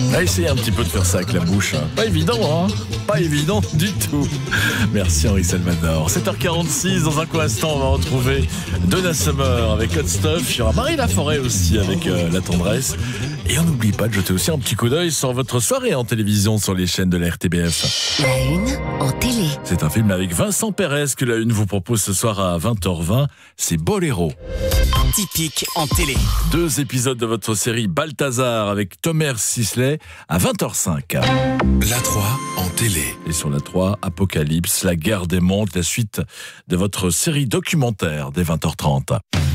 Essayez un petit peu de faire ça avec la bouche. Pas évident, hein? Pas évident du tout. Merci Henri Salvador. 7h46, dans un court instant, on va retrouver Donna Summer avec Hot Stuff. Il y aura Marie Laforêt aussi avec La Tendresse. Et on n'oublie pas de jeter aussi un petit coup d'œil sur votre soirée en télévision sur les chaînes de la RTBF. La Une en télé. C'est un film avec Vincent Pérez que la Une vous propose ce soir à 20h20. C'est Boléro. Typique en télé. 2 épisodes de votre série Balthazar avec Thomas Sisley à 20h05. La 3 en télé. Et sur la 3, Apocalypse, la guerre des mondes, la suite de votre série documentaire dès 20h30.